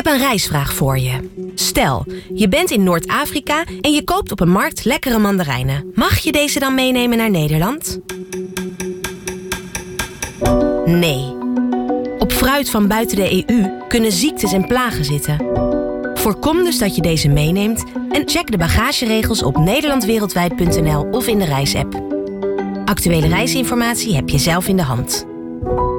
een reisvraag voor je. Stel, je bent in Noord-Afrika en je koopt op een markt lekkere mandarijnen. Mag je deze dan meenemen naar Nederland? Nee. Op fruit van buiten de EU kunnen ziektes en plagen zitten. Voorkom dus dat je deze meeneemt en check de bagageregels op nederlandwereldwijd.nl of in de reisapp. Actuele reisinformatie heb je zelf in de hand.